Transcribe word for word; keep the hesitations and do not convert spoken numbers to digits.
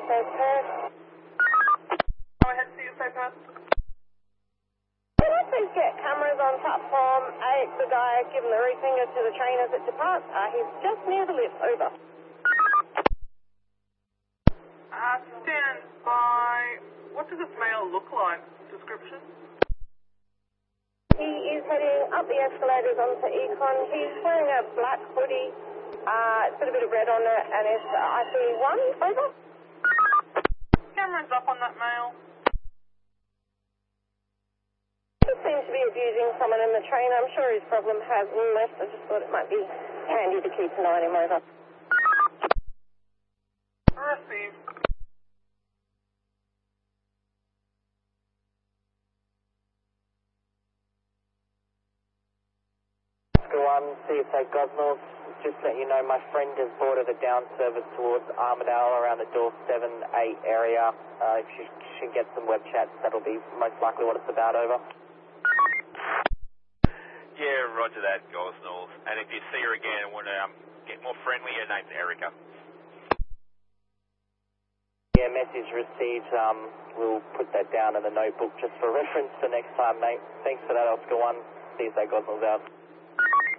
C S A Perth. Go ahead, C S A Perth. Can I please get cameras on platform eight? The guy giving the rear finger to the train as it departs. Uh, he's just near the lift. Over. Uh, stand by. What does this male look like? Description? He is heading up the escalators onto Econ. He's wearing a black hoodie. Uh, it's got a bit of red on it, and it's uh, I C one. Over. Cameras up on that male. He seems to be abusing someone in the train. I'm sure his problem has left. I just thought it might be handy to keep an eye on him. Over. Receive. Oscar one, C S A Gosnells. Just let you know, my friend has boarded a down service towards Armidale around the door seven eight area. Uh, if you should get some web chats, that'll be most likely what it's about. Over. Yeah, roger that, Gosnells. And if you see her again and want to um, get more friendly, her name's Erica. Yeah, message received. Um, we'll put that down in the notebook just for reference for next time, mate. Thanks for that, Oscar one. C S A Gosnells out.